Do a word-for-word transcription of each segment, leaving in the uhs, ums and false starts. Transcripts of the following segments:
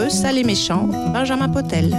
Affreux, sale et méchant, Benjamin Potel.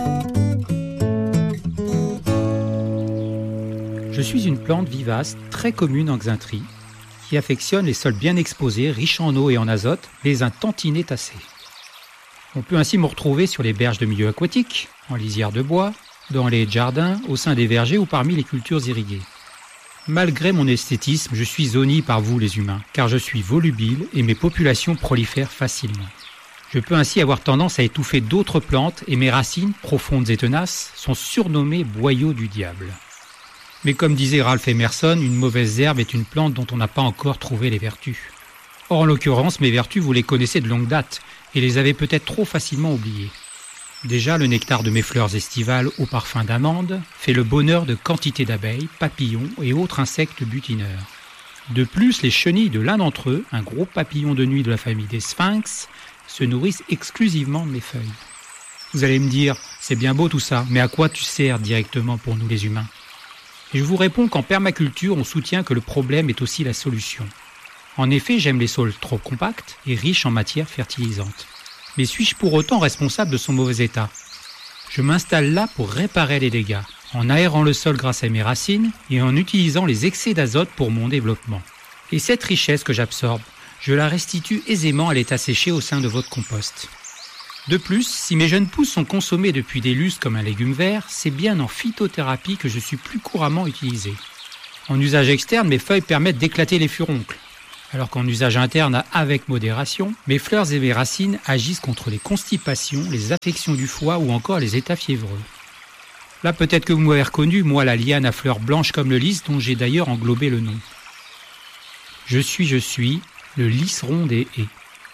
Je suis une plante vivace très commune en Xaintrie qui affectionne les sols bien exposés, riches en eau et en azote, mais un tantinet tassé. On peut ainsi me retrouver sur les berges de milieux aquatiques, en lisière de bois, dans les jardins, au sein des vergers ou parmi les cultures irriguées. Malgré mon esthétisme, je suis honni par vous les humains, car je suis volubile et mes populations prolifèrent facilement. Je peux ainsi avoir tendance à étouffer d'autres plantes et mes racines, profondes et tenaces, sont surnommées boyaux du diable. Mais comme disait Ralph Emerson, une mauvaise herbe est une plante dont on n'a pas encore trouvé les vertus. Or, en l'occurrence, mes vertus, vous les connaissez de longue date et les avez peut-être trop facilement oubliées. Déjà, le nectar de mes fleurs estivales au parfum d'amande fait le bonheur de quantité d'abeilles, papillons et autres insectes butineurs. De plus, les chenilles de l'un d'entre eux, un gros papillon de nuit de la famille des sphinx, se nourrissent exclusivement de mes feuilles. Vous allez me dire, c'est bien beau tout ça, mais à quoi tu sers directement pour nous les humains ? Et je vous réponds qu'en permaculture, on soutient que le problème est aussi la solution. En effet, j'aime les sols trop compacts et riches en matières fertilisantes. Mais suis-je pour autant responsable de son mauvais état ? Je m'installe là pour réparer les dégâts, en aérant le sol grâce à mes racines et en utilisant les excès d'azote pour mon développement. Et cette richesse que j'absorbe, je la restitue aisément à l'état séché au sein de votre compost. De plus, si mes jeunes pousses sont consommées depuis des lustres comme un légume vert, c'est bien en phytothérapie que je suis plus couramment utilisé. En usage externe, mes feuilles permettent d'éclater les furoncles, alors qu'en usage interne avec modération, mes fleurs et mes racines agissent contre les constipations, les affections du foie ou encore les états fiévreux. Là, peut-être que vous m'avez reconnu, moi la liane à fleurs blanches comme le lys, dont j'ai d'ailleurs englobé le nom. Je suis, je suis, le liseron des haies.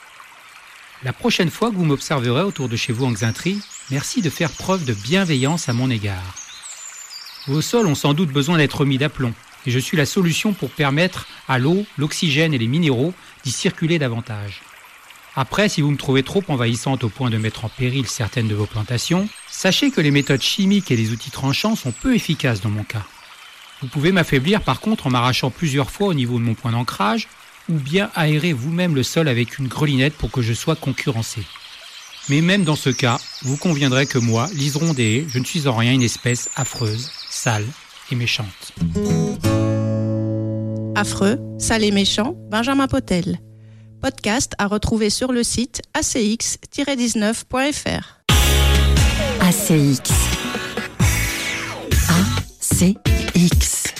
La prochaine fois que vous m'observerez autour de chez vous en Xaintrie, merci de faire preuve de bienveillance à mon égard. Vos sols ont sans doute besoin d'être remis d'aplomb, et je suis la solution pour permettre à l'eau, l'oxygène et les minéraux d'y circuler davantage. Après, si vous me trouvez trop envahissante au point de mettre en péril certaines de vos plantations, sachez que les méthodes chimiques et les outils tranchants sont peu efficaces dans mon cas. Vous pouvez m'affaiblir par contre en m'arrachant plusieurs fois au niveau de mon point d'ancrage, ou bien aérer vous-même le sol avec une grelinette pour que je sois concurrencé. Mais même dans ce cas, vous conviendrez que moi, liseron des haies, je ne suis en rien une espèce affreuse, sale et méchante. Affreux, sale et méchant, Benjamin Potel. Podcast à retrouver sur le site a c x tiret dix-neuf point f r. A C X. A C X.